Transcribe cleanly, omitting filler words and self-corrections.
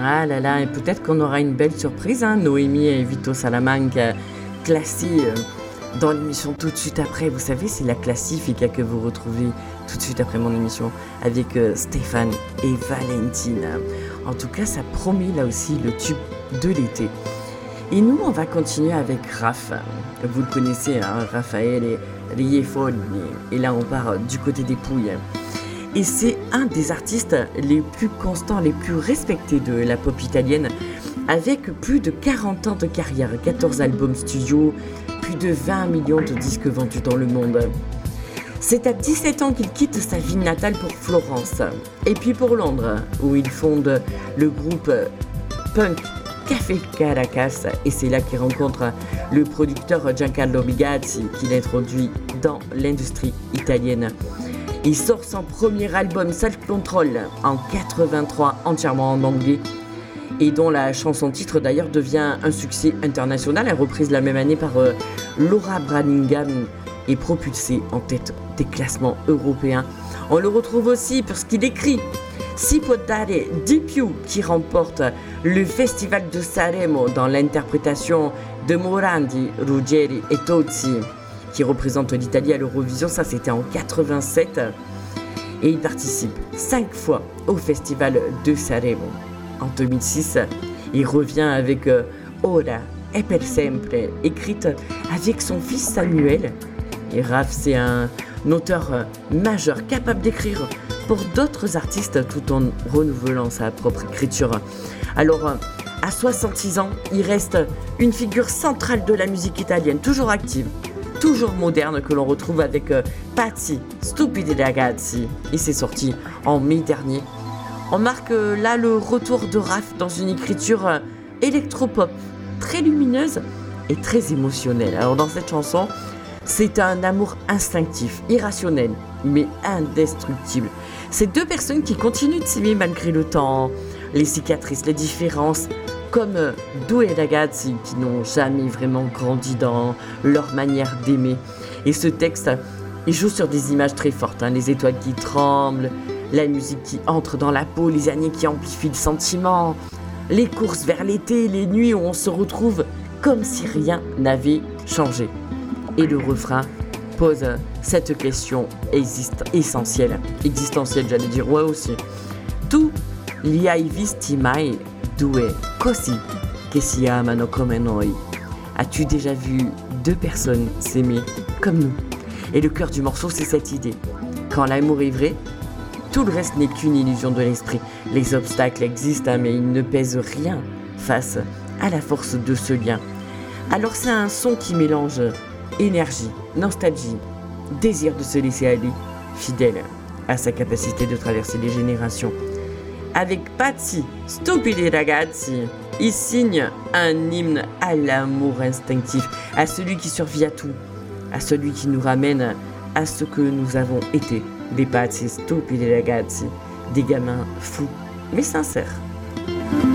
Ah là là, et peut-être qu'on aura une belle surprise, hein, Noémie et Vito Salamanca classés dans l'émission tout de suite après. Vous savez, c'est la Classifica que vous retrouvez tout de suite après mon émission avec Stéphane et Valentine. En tout cas, ça promet là aussi le tube de l'été. Et nous, on va continuer avec Raph. Vous le connaissez, hein, Raphaël Riefoni. Et là, on part du côté des Pouilles. Et c'est un des artistes les plus constants, les plus respectés de la pop italienne, avec plus de 40 ans de carrière, 14 albums studio, plus de 20 millions de disques vendus dans le monde. C'est à 17 ans qu'il quitte sa ville natale pour Florence, et puis pour Londres, où il fonde le groupe punk Café Caracas, et c'est là qu'il rencontre le producteur Giancarlo Bigazzi, qui l'introduit dans l'industrie italienne. Il sort son premier album Self Control en 83, entièrement en anglais, et dont la chanson-titre d'ailleurs devient un succès international, reprise la même année par Laura Branigan et propulsée en tête des classements européens. On le retrouve aussi pour ce qu'il écrit, Si può dare di più, qui remporte le Festival de Sanremo dans l'interprétation de Morandi, Ruggeri et Tozzi, qui représente l'Italie à l'Eurovision. Ça, c'était en 87. Et il participe 5 fois au Festival de Sanremo. En 2006, il revient avec Ora e per sempre, écrite avec son fils Samuel. Et Raph, c'est un auteur majeur, capable d'écrire pour d'autres artistes tout en renouvelant sa propre écriture. Alors, à 66 ans, il reste une figure centrale de la musique italienne, toujours active, toujours moderne, que l'on retrouve avec Pazzi, Stupidi Ragazzi. Et c'est sorti en mai dernier. On marque là le retour de Raph dans une écriture électropop, très lumineuse et très émotionnelle. Alors dans cette chanson, c'est un amour instinctif, irrationnel, mais indestructible. C'est deux personnes qui continuent de s'aimer malgré le temps, les cicatrices, les différences, comme Due ragazzi qui n'ont jamais vraiment grandi dans leur manière d'aimer. Et ce texte, il joue sur des images très fortes, hein, les étoiles qui tremblent, la musique qui entre dans la peau, les années qui amplifient le sentiment, les courses vers l'été, les nuits où on se retrouve comme si rien n'avait changé. Et le refrain pose cette question existentielle, j'allais dire, ouais aussi. Tu li hai visti mai due così che si amano come noi? As-tu déjà vu deux personnes s'aimer comme nous? Et le cœur du morceau, c'est cette idée. Quand l'amour est vrai, tout le reste n'est qu'une illusion de l'esprit. Les obstacles existent, hein, mais ils ne pèsent rien face à la force de ce lien. Alors c'est un son qui mélange énergie, nostalgie, désir de se laisser aller, fidèle à sa capacité de traverser les générations. Avec Pazzi, Stupidi Ragazzi, il signe un hymne à l'amour instinctif, à celui qui survit à tout, à celui qui nous ramène à ce que nous avons été, des Pazzi, Stupidi Ragazzi, des gamins fous mais sincères.